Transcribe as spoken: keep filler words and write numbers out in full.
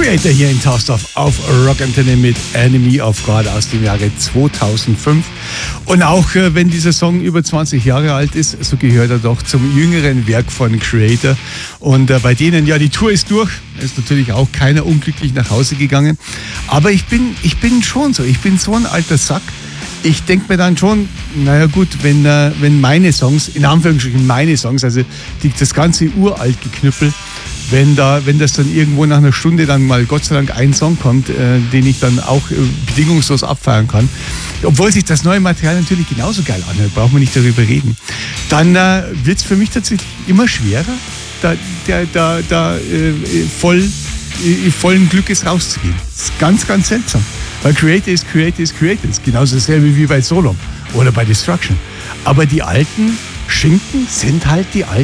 Creator hier in Tausendorf auf Rock Antenne mit Enemy of God aus dem Jahre zweitausendfünf. Und auch äh, wenn dieser Song über zwanzig Jahre alt ist, so gehört er doch zum jüngeren Werk von Creator. Und äh, bei denen, ja, die Tour ist durch, ist natürlich auch keiner unglücklich nach Hause gegangen. Aber ich bin, ich bin schon so, ich bin so ein alter Sack. Ich denke mir dann schon, naja gut, wenn, äh, wenn meine Songs, in Anführungsstrichen meine Songs, also die, das ganze uralt Geknüppel, wenn, da, wenn das dann irgendwo nach einer Stunde dann mal Gott sei Dank ein Song kommt, äh, den ich dann auch äh, bedingungslos abfeiern kann, obwohl sich das neue Material natürlich genauso geil anhört, braucht man nicht darüber reden, dann äh, wird es für mich tatsächlich immer schwerer, da, da, da, da äh, voll, äh, vollen Glückes rauszugehen. Das ist ganz, ganz seltsam. Weil Creator ist Creator ist Creator. Das ist genauso dasselbe wie bei Solom oder bei Destruction. Aber die alten Schinken sind halt die alten